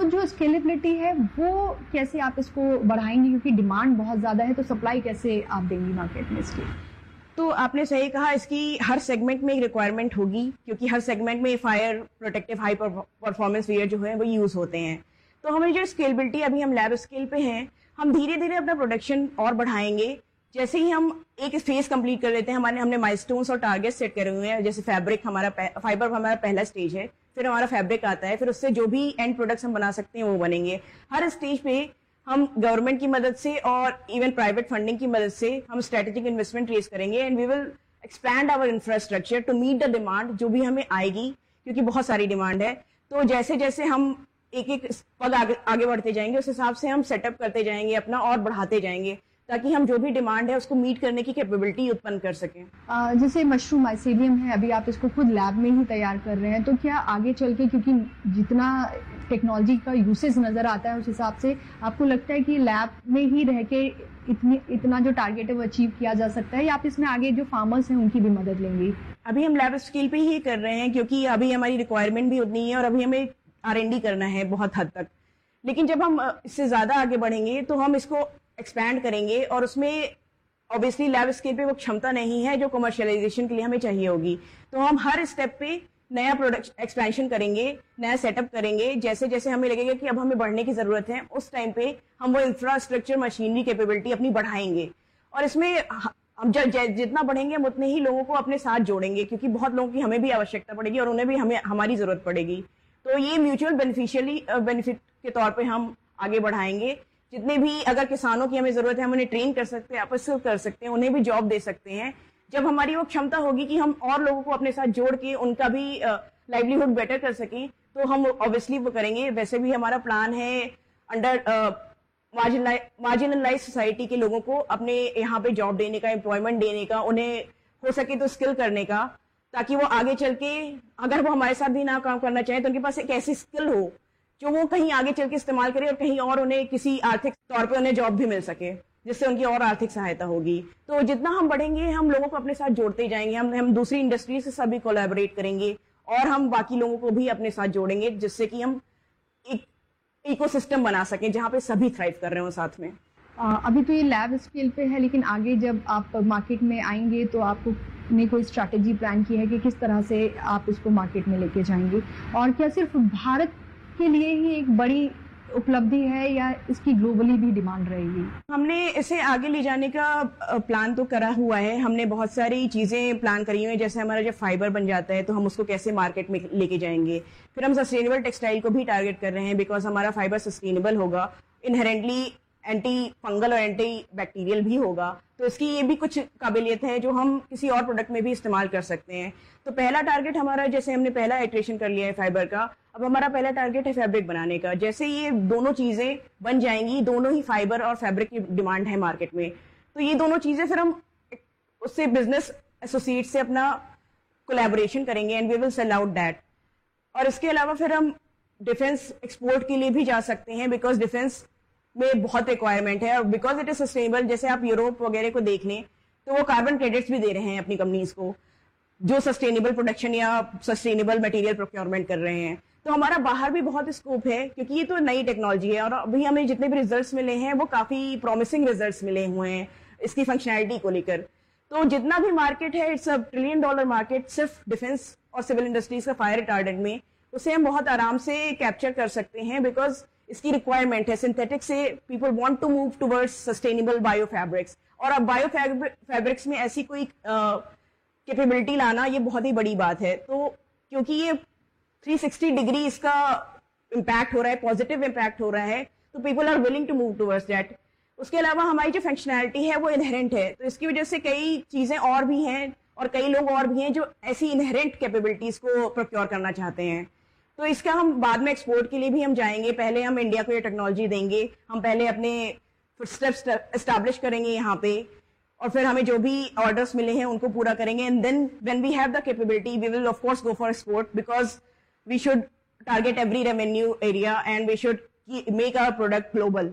जो स्केलेबिलिटी है वो कैसे आप इसको बढ़ाएंगी, क्योंकि डिमांड बहुत ज़्यादा है, तो सप्लाई कैसे आप देंगी मार्केट में इसकी? तो आपने सही कहा, इसकी हर सेगमेंट में एक रिक्वायरमेंट होगी, क्योंकि हर सेगमेंट में fire protective high performance where जो है वो यूज होते हैं। तो हमारी जो स्केलेबिलिटी, अभी हम लैब स्केल पे हैं, हम धीरे धीरे अपना प्रोडक्शन और बढ़ाएंगे। जैसे ही हम एक फेज कंप्लीट कर लेते हैं, हमने माइलस्टोन्स और टारगेट सेट करे हुए हैं। जैसे फाइबर हमारा पहला स्टेज है, फिर हमारा फैब्रिक आता है, फिर उससे जो भी एंड प्रोडक्ट्स हम बना सकते हैं वो बनेंगे। हर स्टेज पे हम गवर्नमेंट की मदद से और इवन प्राइवेट फंडिंग की मदद से हम स्ट्रेटेजिक इन्वेस्टमेंट रेज करेंगे and we will expand our infrastructure to meet the demand जो भी हमें आएगी, क्योंकि बहुत सारी डिमांड है। तो जैसे जैसे हम एक एक पग आगे बढ़ते जाएंगे, उस हिसाब से हम सेटअप करते जाएंगे अपना और बढ़ाते जाएंगे, ताकि हम जो भी डिमांड है उसको मीट करने की कैपेबिलिटी उत्पन्न कर सकें। जैसे मशरूम माइसेरियम है, अभी आप इसको खुद लैब में ही तैयार कर रहे हैं, तो क्या आगे चल के, क्योंकि जितना टेक्नोलॉजी का यूसेज नजर आता है उस हिसाब से आपको लगता है कि लैब में ही रह के इतना जो टारगेट है वो अचीव किया जा सकता है, या आप इसमें आगे जो फार्मर्स हैं उनकी भी मदद लेंगी? अभी हम लैब स्केल पे ही कर रहे हैं, क्योंकि अभी हमारी रिक्वायरमेंट भी उतनी है और अभी हमें R&D करना है बहुत हद तक। लेकिन जब हम इससे ज्यादा आगे बढ़ेंगे तो हम इसको एक्सपैंड करेंगे, और उसमें ऑब्वियसली लैब स्केल पे वो क्षमता नहीं है जो कमर्शियलाइजेशन के लिए हमें चाहिए होगी। तो हम हर स्टेप पे नया प्रोडक्ट एक्सपेंशन करेंगे, नया सेटअप करेंगे। जैसे जैसे हमें लगेगा कि अब हमें बढ़ने की जरूरत है, उस टाइम पे हम वो इंफ्रास्ट्रक्चर, मशीनरी कैपेबिलिटी अपनी बढ़ाएंगे। और इसमें हम जितना बढ़ेंगे हम उतने ही लोगों को अपने साथ जोड़ेंगे, क्योंकि बहुत लोगों की हमें भी आवश्यकता पड़ेगी और उन्हें भी हमारी जरूरत पड़ेगी। तो ये म्यूचुअल बेनिफिट के तौर पे हम आगे बढ़ाएंगे। जितने भी अगर किसानों की हमें जरूरत है, हम उन्हें ट्रेन कर सकते हैं, आपस में कर सकते हैं, उन्हें भी जॉब दे सकते हैं। जब हमारी वो क्षमता होगी कि हम और लोगों को अपने साथ जोड़ के उनका भी लाइवलीहुड बेटर कर सकें, तो हम ऑब्वियसली वो करेंगे। वैसे भी हमारा प्लान है अंडर मार्जिनलाइज सोसाइटी के लोगों को अपने यहाँ पे जॉब देने का, एम्प्लॉयमेंट देने का, उन्हें हो सके तो स्किल करने का, ताकि वो आगे चल के अगर वो हमारे साथ भी ना काम करना चाहे तो उनके पास एक ऐसी स्किल हो जो वो कहीं आगे चल के इस्तेमाल करे और कहीं और उन्हें किसी आर्थिक तौर पे उन्हें जॉब भी मिल सके, जिससे उनकी और आर्थिक सहायता होगी। तो जितना हम बढ़ेंगे हम लोगों को अपने साथ जोड़ते जाएंगे। हम दूसरी इंडस्ट्री से सभी कोलैबोरेट करेंगे और हम बाकी लोगों को भी अपने साथ जोड़ेंगे, जिससे कि हम एक इकोसिस्टम बना सकें जहां पे सभी थ्राइव कर रहे हो साथ में। अभी तो ये लैब स्केल पे है, लेकिन आगे जब आप मार्केट में आएंगे तो आपको ने कोई स्ट्रैटेजी प्लान की है कि किस तरह से आप इसको मार्केट में लेके जाएंगे? और क्या सिर्फ भारत के लिए ही एक बड़ी उपलब्धि है या इसकी ग्लोबली भी डिमांड रहेगी? हमने इसे आगे ले जाने का प्लान तो करा हुआ है। हमने बहुत सारी चीजें प्लान करी हुई हैं, जैसे हमारा जब फाइबर बन जाता है तो हम उसको कैसे मार्केट में लेके जाएंगे। फिर हम सस्टेनेबल टेक्सटाइल को भी टारगेट कर रहे हैं, बिकॉज हमारा फाइबर सस्टेनेबल होगा, इनहेरेंटली एंटी फंगल और एंटी बैक्टीरियल भी होगा। तो इसकी ये भी कुछ काबिलियत है जो हम किसी और प्रोडक्ट में भी इस्तेमाल कर सकते हैं। तो पहला टारगेट हमारा, जैसे हमने पहला इटरेशन कर लिया है फाइबर का, अब हमारा पहला टारगेट है फैब्रिक बनाने का। जैसे ये दोनों चीजें बन जाएंगी, दोनों ही फाइबर और फैब्रिक की डिमांड है मार्केट में, तो ये दोनों चीजें फिर हम उससे बिजनेस एसोसिएट से अपना कोलैबोरेशन करेंगे and we will sell out that. और इसके अलावा फिर हम डिफेंस एक्सपोर्ट के लिए भी जा सकते हैं, बिकॉज डिफेंस में बहुत रिक्वायरमेंट है और बिकॉज इट इज सस्टेनेबल। जैसे आप यूरोप वगैरह को देख लें तो वो कार्बन क्रेडिट्स भी दे रहे हैं अपनी कंपनीज को, जो सस्टेनेबल प्रोडक्शन या सस्टेनेबल मटेरियल प्रोक्योरमेंट कर रहे हैं। तो हमारा बाहर भी बहुत स्कोप है, क्योंकि ये तो नई टेक्नोलॉजी है और अभी हमें जितने भी रिजल्ट्स मिले हैं वो काफी प्रॉमिसिंग रिजल्ट्स मिले हुए हैं इसकी फंक्शनैलिटी को लेकर। तो जितना भी मार्केट है, इट्स $1 ट्रिलियन मार्केट सिर्फ डिफेंस और सिविल इंडस्ट्रीज का फायर रिटार्डेंट में, उसे हम बहुत आराम से कैप्चर कर सकते हैं, बिकॉज इसकी रिक्वायरमेंट है। सिंथेटिक से people want to move towards sustainable bio fabrics, और अब बायो फैब्रिक्स में ऐसी कोई कैपेबिलिटी लाना ये बहुत ही बड़ी बात है। तो क्योंकि ये 360 डिग्री इसका इम्पैक्ट हो रहा है, पॉजिटिव इम्पैक्ट हो रहा है, तो people are willing to move towards that. उसके अलावा हमारी जो फंक्शनैलिटी है वो इनहेरेंट है, तो इसकी वजह से कई चीजें और भी हैं और कई लोग और भी हैं जो ऐसी इनहेरेंट कैपेबिलिटीज को प्रोक्योर करना चाहते हैं। तो इसका हम बाद में एक्सपोर्ट के लिए भी हम जाएंगे। पहले हम इंडिया को ये टेक्नोलॉजी देंगे, हम पहले अपने फुटस्टेप्स एस्टैब्लिश करेंगे यहाँ पे, और फिर हमें जो भी ऑर्डर्स मिले हैं उनको पूरा करेंगे। And then when we have the capability we will of course go for export, because we should target every revenue area and we should make our product global.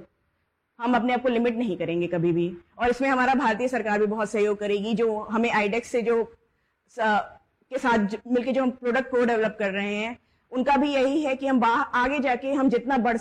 हम अपने आप को लिमिट नहीं करेंगे कभी भी, और इसमें हमारा भारतीय सरकार भी बहुत सहयोग करेगी, जो हमें आईडेक्स से जो के साथ मिलकर जो हम प्रोडक्ट को डेवलप कर रहे हैं, उनका भी यही है कि हम आगे जाके हम जितना बढ़